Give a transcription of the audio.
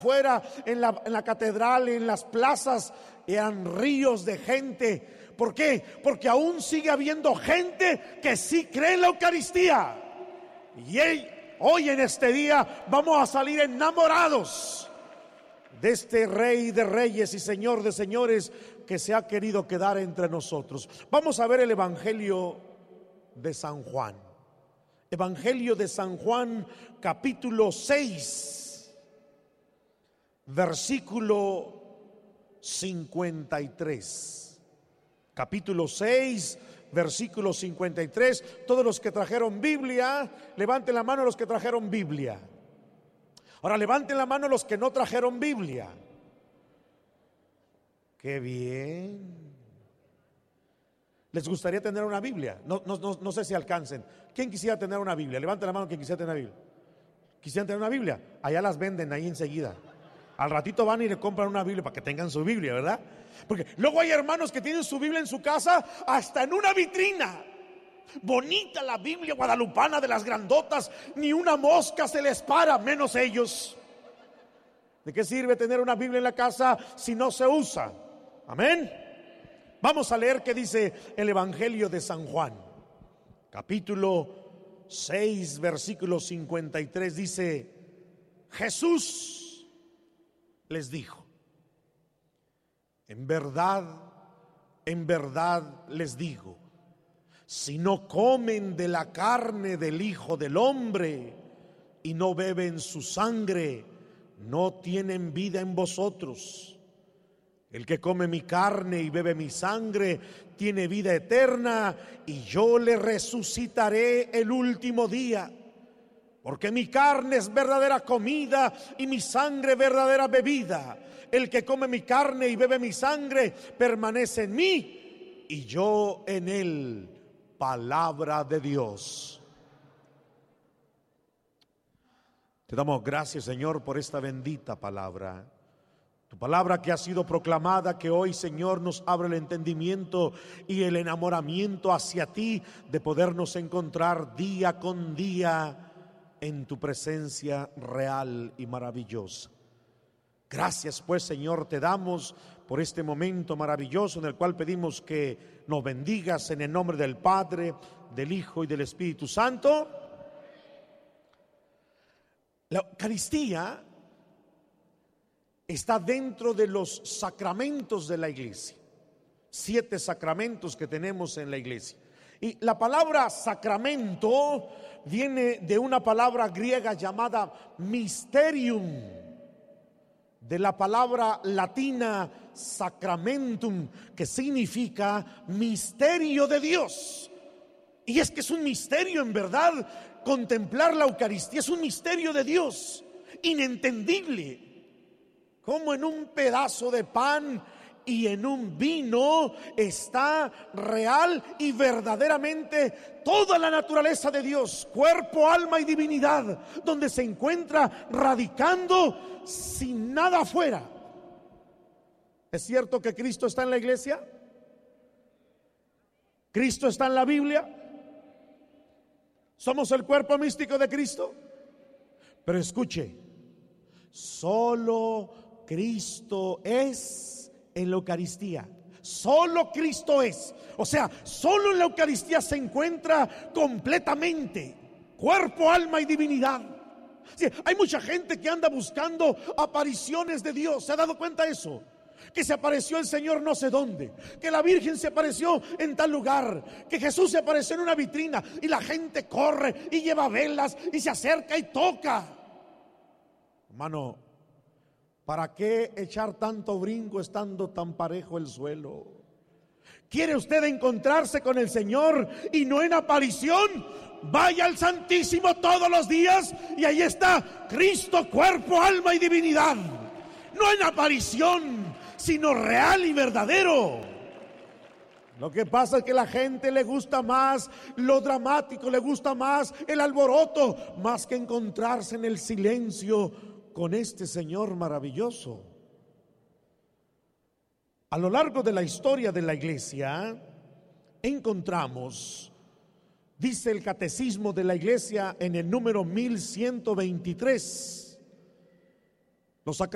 afuera, en la catedral, en las plazas, eran ríos de gente. ¿Por qué? Porque aún sigue habiendo gente que sí cree en la Eucaristía. Y hoy en este día vamos a salir enamorados de este Rey de Reyes y Señor de Señores que se ha querido quedar entre nosotros. Vamos a ver el Evangelio de San Juan. Evangelio de San Juan, capítulo 6, versículo 53. Capítulo 6, versículo 53. Todos los que trajeron Biblia, levanten la mano los que trajeron Biblia. Ahora levanten la mano los que no trajeron Biblia. ¡Qué bien! ¿Les gustaría tener una Biblia? No sé si alcancen. ¿Quién quisiera tener una Biblia? Levanten la mano quien quisiera tener una Biblia. ¿Quisieran tener una Biblia? Allá las venden ahí enseguida. Al ratito van y le compran una Biblia para que tengan su Biblia, ¿verdad? Porque luego hay hermanos que tienen su Biblia en su casa hasta en una vitrina. Bonita la Biblia guadalupana de las grandotas, ni una mosca se les para, menos ellos. ¿De qué sirve tener una Biblia en la casa si no se usa? Amén. Vamos a leer qué dice el Evangelio de San Juan, capítulo 6, versículo 53. Dice: Jesús les dijo: en verdad les digo, si no comen de la carne del Hijo del Hombre y no beben su sangre, no tienen vida en vosotros. El que come mi carne y bebe mi sangre tiene vida eterna, y yo le resucitaré el último día. Porque mi carne es verdadera comida y mi sangre verdadera bebida. El que come mi carne y bebe mi sangre permanece en mí y yo en él. Palabra de Dios. Te damos gracias, Señor, por esta bendita palabra. Tu palabra que ha sido proclamada, que hoy, Señor, nos abre el entendimiento y el enamoramiento hacia ti, de podernos encontrar día con día en tu presencia real y maravillosa. Gracias pues, Señor, te damos por este momento maravilloso en el cual pedimos que nos bendigas en el nombre del Padre, del Hijo y del Espíritu Santo. La Eucaristía está dentro de los sacramentos de la iglesia. 7 sacramentos que tenemos en la iglesia. Y la palabra sacramento viene de una palabra griega llamada mysterium, de la palabra latina sacramentum, que significa misterio de Dios. Y es que es un misterio, en verdad, contemplar la Eucaristía es un misterio de Dios, inentendible. Como en un pedazo de pan y en un vino está real y verdaderamente toda la naturaleza de Dios, cuerpo, alma y divinidad, donde se encuentra radicando sin nada afuera. ¿Es cierto que Cristo está en la iglesia? ¿Cristo está en la Biblia? ¿Somos el cuerpo místico de Cristo? Pero escuche, solo Cristo es en la Eucaristía. Solo Cristo es. O sea, solo en la Eucaristía se encuentra completamente cuerpo, alma y divinidad. Sí, hay mucha gente que anda buscando apariciones de Dios. ¿Se ha dado cuenta de eso? Que se apareció el Señor no sé dónde, que la Virgen se apareció en tal lugar, que Jesús se apareció en una vitrina, y la gente corre y lleva velas y se acerca y toca. Hermano, ¿para qué echar tanto brinco estando tan parejo el suelo? ¿Quiere usted encontrarse con el Señor y no en aparición? Vaya al Santísimo todos los días y ahí está Cristo, cuerpo, alma y divinidad. No en aparición, sino real y verdadero. Lo que pasa es que a la gente le gusta más lo dramático, le gusta más el alboroto, más que encontrarse en el silencio con este Señor maravilloso. A lo largo de la historia de la iglesia encontramos, dice el Catecismo de la Iglesia en el número 1123, los